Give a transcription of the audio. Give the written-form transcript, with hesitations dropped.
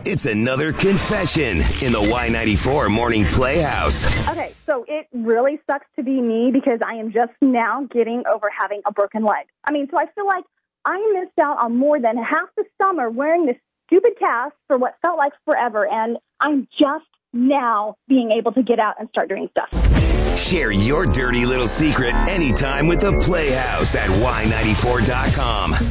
It's another confession in the Y94 Morning Playhouse. Okay, so it really sucks to be me because I am just now getting over having a broken leg. So I feel like I missed out on more than half the summer wearing this stupid cast for what felt like forever, and I'm just now being able to get out and start doing stuff. Share your dirty little secret anytime with the Playhouse at Y94.com.